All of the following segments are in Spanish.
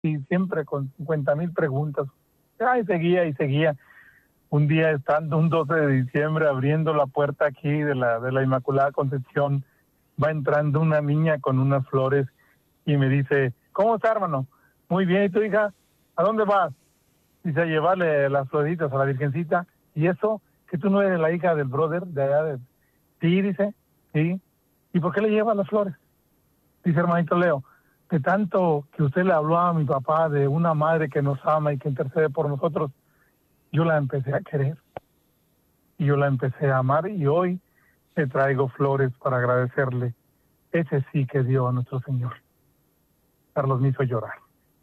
y siempre con 50,000 preguntas. Ay, seguía y seguía. Un día estando un 12 de diciembre abriendo la puerta aquí de la Inmaculada Concepción, va entrando una niña con unas flores y me dice, ¿cómo está, hermano? Muy bien, ¿y tu hija? ¿A dónde vas? Dice, a llevarle las florecitas a la Virgencita. ¿Y eso? ¿Que tú no eres la hija del brother de allá? Sí, dice, sí. ¿Y por qué le llevas las flores? Dice, hermanito Leo, de tanto que usted le habló a mi papá de una madre que nos ama y que intercede por nosotros, yo la empecé a querer y yo la empecé a amar y hoy le traigo flores para agradecerle ese sí que dio a nuestro Señor. Carlos me hizo llorar.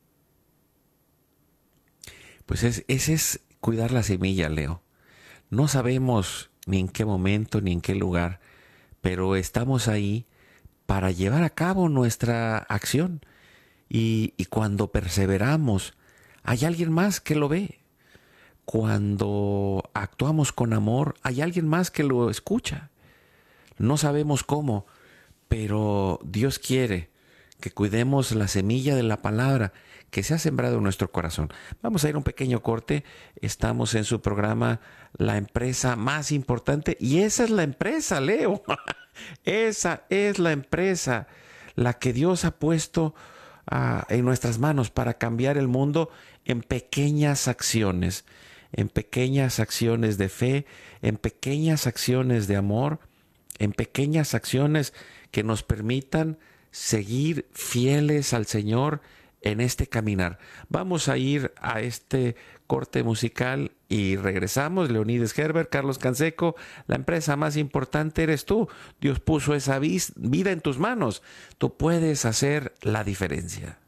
Pues ese es cuidar la semilla, Leo. No sabemos ni en qué momento ni en qué lugar, pero estamos ahí para llevar a cabo nuestra acción. Y cuando perseveramos, hay alguien más que lo ve. Cuando actuamos con amor, hay alguien más que lo escucha. No sabemos cómo, pero Dios quiere que cuidemos la semilla de la palabra que se ha sembrado en nuestro corazón. Vamos a ir a un pequeño corte. Estamos en su programa La empresa más importante, y esa es la empresa, Leo. Esa es la empresa, la que Dios ha puesto en nuestras manos para cambiar el mundo en pequeñas acciones de fe, en pequeñas acciones de amor, en pequeñas acciones que nos permitan seguir fieles al Señor en este caminar. Vamos a ir a este corte musical y regresamos. Leonides Gerber, Carlos Canseco, la empresa más importante eres tú. Dios puso esa vida en tus manos. Tú puedes hacer la diferencia.